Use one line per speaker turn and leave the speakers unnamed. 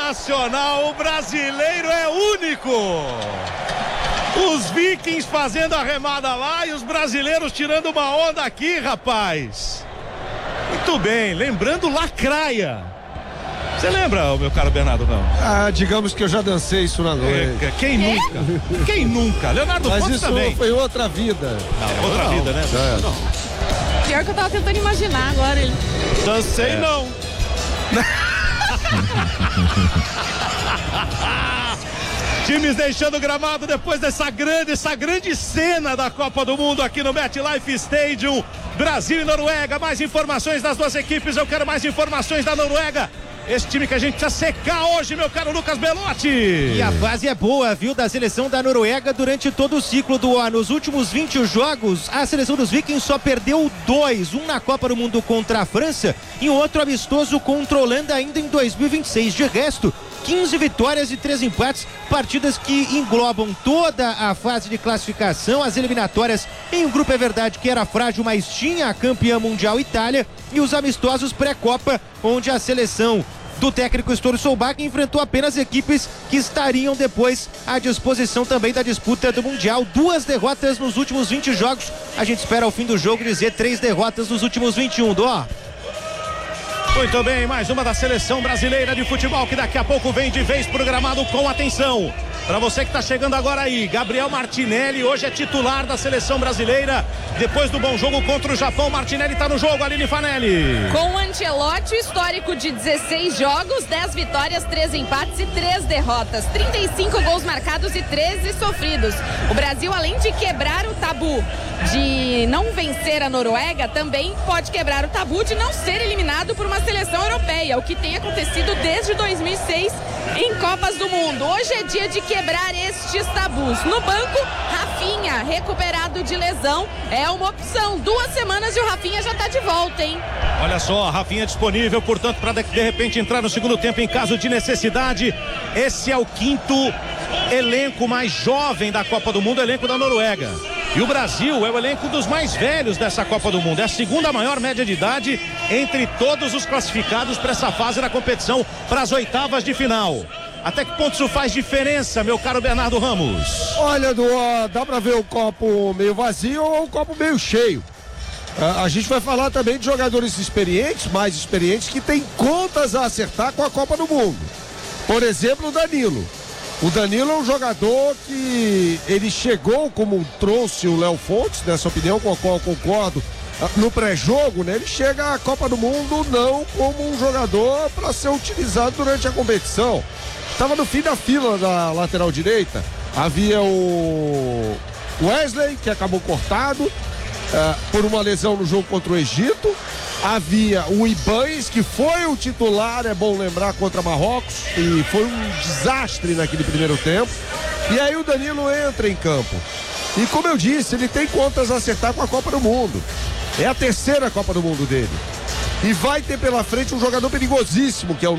Sensacional, o brasileiro é único. Os Vikings fazendo a remada lá e os brasileiros tirando uma onda aqui, rapaz. Muito bem, lembrando Lacraia. Você lembra, meu caro Bernardo, não?
Digamos que eu já dancei isso na noite.
Quem nunca? Quem nunca? Leonardo
Mas
Fontes
isso
também.
foi outra vida.
Não, outra vida, né? Não.
Pior que eu tava tentando imaginar agora ele.
Dancei não. Times deixando o gramado depois dessa grande cena da Copa do Mundo aqui no MetLife Stadium. Brasil e Noruega, mais informações das duas equipes, eu quero mais informações da Noruega. Esse time que a gente precisa secar hoje, meu caro Lucas Belotti.
E a fase é boa, viu, da seleção da Noruega durante todo o ciclo do ano. Nos últimos 20 jogos, a seleção dos Vikings só perdeu 2. Um na Copa do Mundo contra a França e um outro amistoso contra a Holanda ainda em 2026. De resto, 15 vitórias e 3 empates, partidas que englobam toda a fase de classificação, as eliminatórias em um grupo, é verdade, que era frágil, mas tinha a campeã mundial Itália, e os amistosos pré-copa, onde a seleção do técnico Ståle Solbakken enfrentou apenas equipes que estariam depois à disposição também da disputa do Mundial. 2 derrotas nos últimos 20 jogos, a gente espera ao fim do jogo dizer 3 derrotas nos últimos 21, Dó.
Muito bem, mais uma da seleção brasileira de futebol que daqui a pouco vem de vez pro gramado com atenção. Para você que está chegando agora aí, Gabriel Martinelli hoje é titular da seleção brasileira. Depois do bom jogo contra o Japão, Martinelli está no jogo, Aline Fanelli.
Com o Ancelotti, histórico de 16 jogos, 10 vitórias, 3 empates e 3 derrotas. 35 gols marcados e 13 sofridos. O Brasil, além de quebrar o tabu de não vencer a Noruega, também pode quebrar o tabu de não ser eliminado por uma seleção europeia, o que tem acontecido desde 2006 em Copas do Mundo. Hoje é dia de quebrar estes tabus. No banco, Rafinha, recuperado de lesão, é uma opção. 2 semanas e o Rafinha já está de volta, hein?
Olha só, Rafinha disponível, portanto, para de repente entrar no segundo tempo em caso de necessidade. Esse é o 5º elenco mais jovem da Copa do Mundo, elenco da Noruega. E o Brasil é o elenco dos mais velhos dessa Copa do Mundo. É a 2ª maior média de idade entre todos os classificados para essa fase da competição, para as oitavas de final. Até que ponto isso faz diferença, meu caro Bernardo Ramos?
Olha, dá pra ver o copo meio vazio ou o copo meio cheio. A gente vai falar também de jogadores experientes, mais experientes, que têm contas a acertar com a Copa do Mundo. Por exemplo, o Danilo. O Danilo é um jogador que ele chegou, como trouxe o Léo Fontes, nessa opinião com a qual eu concordo, no pré-jogo, né? Ele chega à Copa do Mundo não como um jogador para ser utilizado durante a competição. Estava no fim da fila da lateral direita. Havia o Wesley, que acabou cortado por uma lesão no jogo contra o Egito. Havia o Ibanes, que foi o titular, é bom lembrar, contra Marrocos, e foi um desastre naquele primeiro tempo. E aí o Danilo entra em campo. E como eu disse, ele tem contas a acertar com a Copa do Mundo. É a 3ª Copa do Mundo dele. E vai ter pela frente um jogador perigosíssimo, que é o